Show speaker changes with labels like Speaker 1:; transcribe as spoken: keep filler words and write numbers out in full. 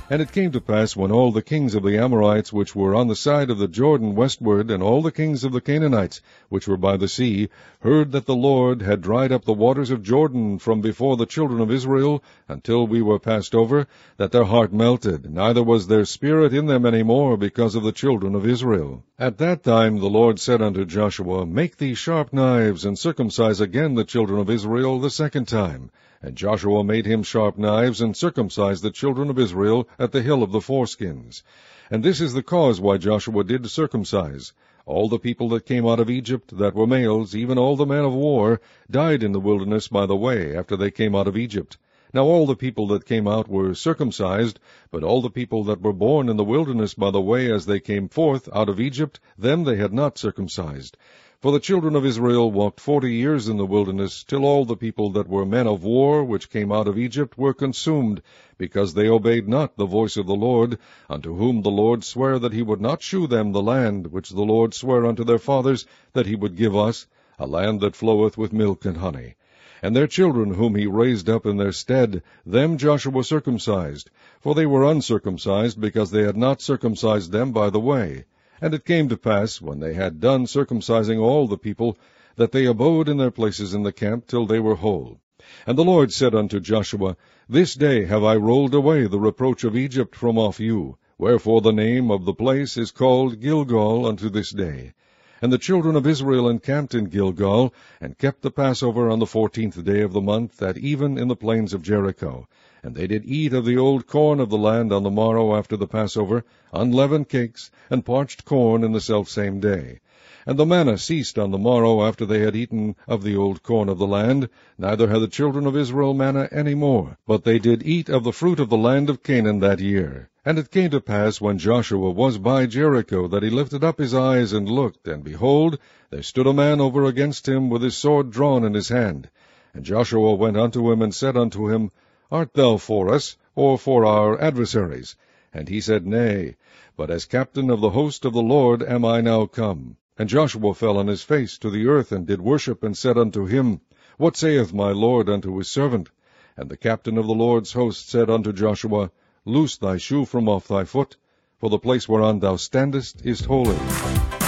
Speaker 1: And it came to pass, when all the kings of the Amorites which were on the side of the Jordan westward, and all the kings of the Canaanites which were by the sea, heard that the Lord had dried up the waters of Jordan from before the children of Israel, until we were passed over, that their heart melted, neither was there spirit in them any more, because of the children of Israel. At that time the Lord said unto Joshua, Make thee sharp knives, and circumcise again the children of Israel the second time. And Joshua made him sharp knives, and circumcised the children of Israel at the hill of the foreskins. And this is the cause why Joshua did circumcise. All the people that came out of Egypt, that were males, even all the men of war, died in the wilderness by the way, after they came out of Egypt. Now all the people that came out were circumcised, but all the people that were born in the wilderness by the way as they came forth out of Egypt, them they had not circumcised. For the children of Israel walked forty years in the wilderness, till all the people that were men of war, which came out of Egypt, were consumed, because they obeyed not the voice of the Lord, unto whom the Lord sware that he would not shew them the land, which the Lord sware unto their fathers that he would give us, a land that floweth with milk and honey. And their children whom he raised up in their stead, them Joshua circumcised, for they were uncircumcised, because they had not circumcised them by the way. And it came to pass, when they had done circumcising all the people, that they abode in their places in the camp till they were whole. And the Lord said unto Joshua, This day have I rolled away the reproach of Egypt from off you, wherefore the name of the place is called Gilgal unto this day. And the children of Israel encamped in Gilgal, and kept the Passover on the fourteenth day of the month, at even in the plains of Jericho. And they did eat of the old corn of the land on the morrow after the Passover, unleavened cakes, and parched corn in the selfsame day. And the manna ceased on the morrow after they had eaten of the old corn of the land, neither had the children of Israel manna any more, but they did eat of the fruit of the land of Canaan that year. And it came to pass, when Joshua was by Jericho, that he lifted up his eyes and looked, and behold, there stood a man over against him with his sword drawn in his hand. And Joshua went unto him, and said unto him, Art thou for us, or for our adversaries? And he said, Nay, but as captain of the host of the Lord am I now come. And Joshua fell on his face to the earth, and did worship, and said unto him, What saith my Lord unto his servant? And the captain of the Lord's host said unto Joshua, Loose thy shoe from off thy foot, for the place whereon thou standest is holy.